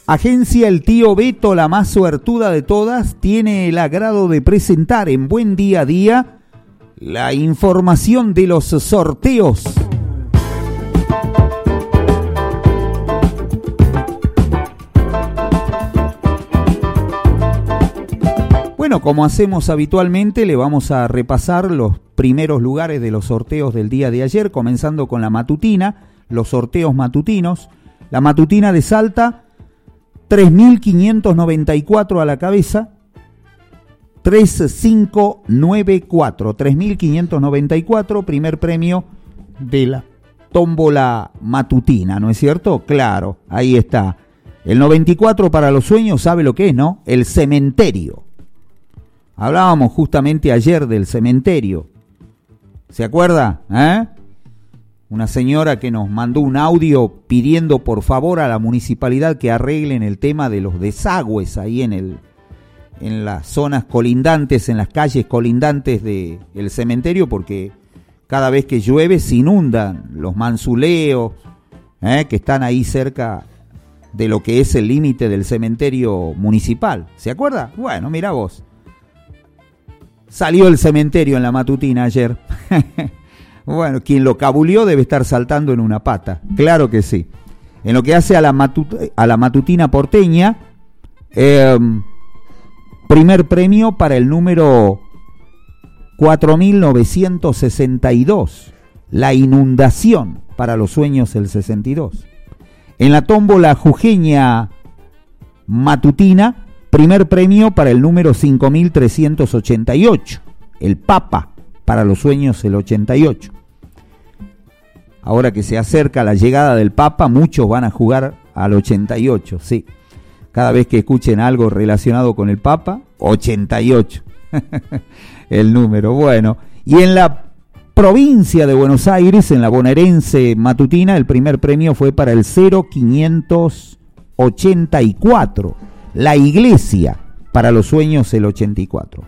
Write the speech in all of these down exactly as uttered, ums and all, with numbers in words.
Agencia El Tío Beto, la más suertuda de todas, tiene el agrado de presentar en Buen Día a Día la información de los sorteos. Bueno, como hacemos habitualmente, le vamos a repasar los primeros lugares de los sorteos del día de ayer, comenzando con la matutina, los sorteos matutinos. La matutina de Salta, tres mil quinientos noventa y cuatro a la cabeza, tres mil quinientos noventa y cuatro, tres mil quinientos noventa y cuatro, primer premio de la tómbola matutina, ¿no es cierto? Claro, ahí está. El noventa y cuatro para los sueños, ¿sabe lo que es, no? El cementerio. Hablábamos justamente ayer del cementerio. ¿Se acuerda? ¿Eh? Una señora que nos mandó un audio pidiendo por favor a la municipalidad que arreglen el tema de los desagües ahí en el en las zonas colindantes, en las calles colindantes del cementerio, porque cada vez que llueve se inundan los manzuleos ¿eh? que están ahí cerca de lo que es el límite del cementerio municipal. ¿Se acuerda? Bueno, mira vos. Salió el cementerio en la matutina ayer. Bueno, quien lo cabuleó debe estar saltando en una pata. Claro que sí. En lo que hace a la, matut- a la matutina porteña, eh, primer premio para el número cuatro mil novecientos sesenta y dos. La inundación para los sueños el sesenta y dos. En la tómbola jujeña matutina, primer premio para el número cinco mil trescientos ochenta y ocho. El Papa para los sueños el ochenta y ocho. Ahora que se acerca la llegada del Papa, muchos van a jugar al ochenta y ocho, sí. Cada vez que escuchen algo relacionado con el Papa, ochenta y ocho. El número, bueno. Y en la provincia de Buenos Aires, en la bonaerense matutina, el primer premio fue para el cero quinientos ochenta y cuatro. La Iglesia para los sueños el ochenta y cuatro.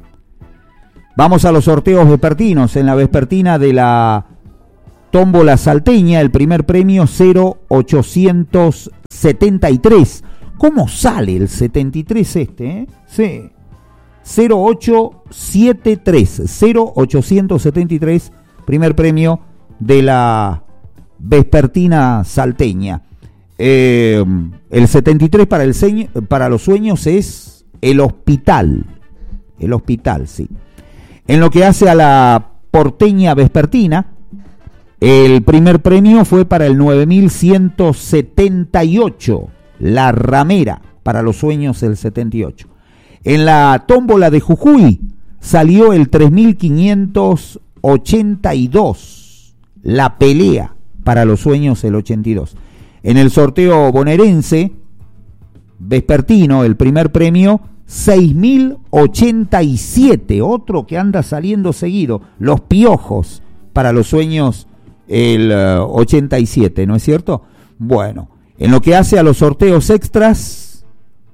Vamos a los sorteos vespertinos. En la vespertina de la tómbola salteña, el primer premio cero ochocientos setenta y tres. ¿Cómo sale el setenta y tres este? Eh? Sí. cero ochocientos setenta y tres. cero ochocientos setenta y tres, primer premio de la vespertina salteña. Eh, el setenta y tres para, el seño, para los sueños es el hospital. El hospital, sí. En lo que hace a la porteña vespertina, el primer premio fue para el nueve mil ciento setenta y ocho, la ramera, para los sueños el setenta y ocho. En la tómbola de Jujuy salió el tres mil quinientos ochenta y dos, la pelea, para los sueños el ochenta y dos. En el sorteo bonaerense vespertino, el primer premio seis mil ochenta y siete, otro que anda saliendo seguido, los piojos, para los sueños el uh, ochenta y siete, ¿no es cierto? Bueno, en lo que hace a los sorteos extras,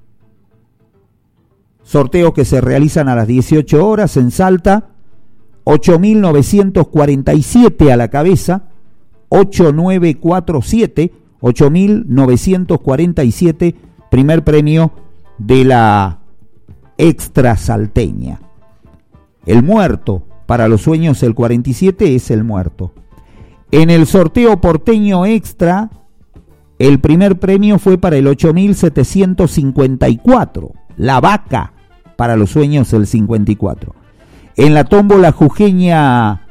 sorteos que se realizan a las dieciocho horas en Salta, ocho mil novecientos cuarenta y siete a la cabeza, ocho mil novecientos cuarenta y siete, ocho mil novecientos cuarenta y siete, primer premio de la extra salteña. El muerto, para los sueños el cuarenta y siete, es el muerto. En el sorteo porteño extra, el primer premio fue para el ocho mil setecientos cincuenta y cuatro, la vaca, para los sueños el cincuenta y cuatro. En la tómbola jujeña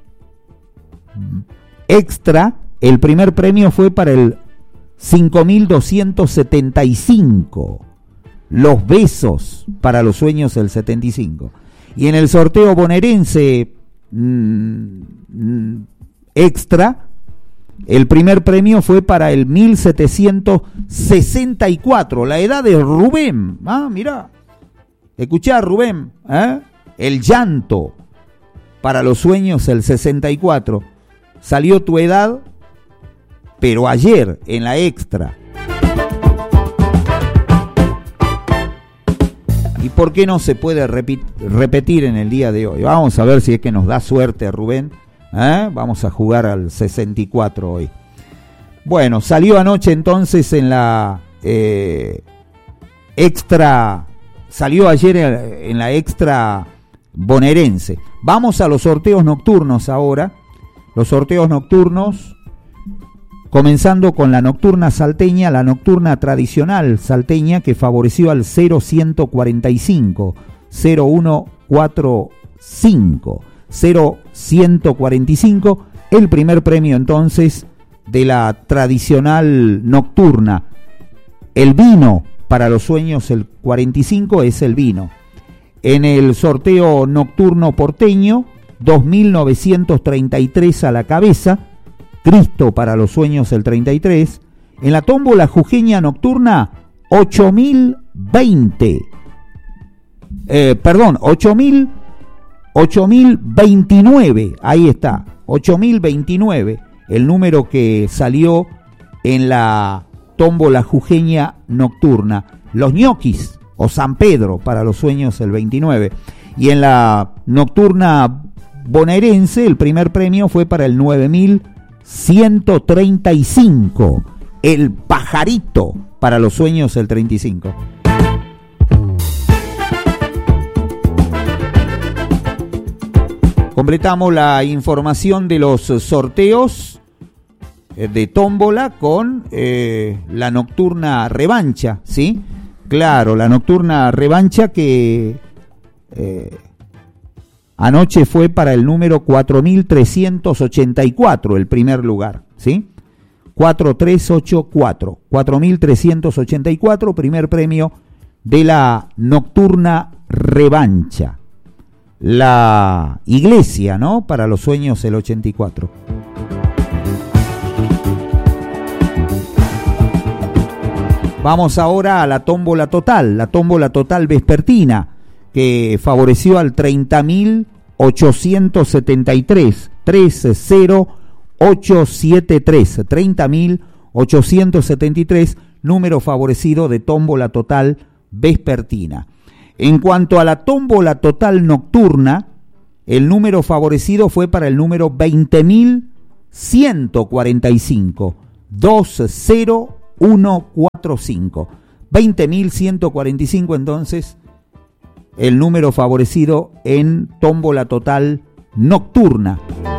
extra, el primer premio fue para el cinco mil doscientos setenta y cinco, los besos, para los sueños el setenta y cinco. Y en el sorteo bonaerense mmm, extra, el primer premio fue para el mil setecientos sesenta y cuatro, la edad de Rubén. Ah, mirá, escuchá, Rubén, ¿eh? El llanto, para los sueños el sesenta y cuatro. Salió tu edad, pero ayer en la extra. ¿Y por qué no se puede repi- repetir en el día de hoy? Vamos a ver si es que nos da suerte, Rubén. ¿Eh? Vamos a jugar al sesenta y cuatro hoy. Bueno, salió anoche entonces en la eh, extra, salió ayer en la extra bonaerense. Vamos a los sorteos nocturnos ahora. Los sorteos nocturnos, comenzando con la nocturna salteña, la nocturna tradicional salteña que favoreció al cero ciento cuarenta y cinco, cero uno cuatro cinco, cero ciento cuarenta y cinco, el primer premio entonces de la tradicional nocturna. El vino para los sueños, el cuarenta y cinco es el vino. En el sorteo nocturno porteño, dos mil novecientos treinta y tres a la cabeza, Cristo para los sueños el treinta y tres. En la tómbola jujeña nocturna, ocho mil veinte. Eh, perdón, ocho mil veintinueve, ahí está, ocho mil veintinueve, el número que salió en la tómbola jujeña nocturna. Los ñoquis o San Pedro para los sueños el veintinueve. Y en la nocturna bonaerense el primer premio fue para el nueve mil ciento treinta y cinco, el pajarito para los sueños el treinta y cinco. Completamos la información de los sorteos de tómbola con eh, la nocturna revancha, ¿sí? Claro, la nocturna revancha que eh, anoche fue para el número cuatro mil trescientos ochenta y cuatro, el primer lugar, ¿sí? cuatro tres ocho cuatro, cuatro mil trescientos ochenta y cuatro, primer premio de la nocturna revancha. La iglesia, ¿no? Para los sueños el ochenta y cuatro. Vamos ahora a la tómbola total, la tómbola total vespertina, que favoreció al treinta mil ochocientos setenta y tres, tres cero ocho siete tres, treinta mil ochocientos setenta y tres, número favorecido de tómbola total vespertina. En cuanto a la tómbola total nocturna, el número favorecido fue para el número veinte mil ciento cuarenta y cinco, dos cero uno cuatro cinco. veinte mil ciento cuarenta y cinco entonces, el número favorecido en tómbola total nocturna.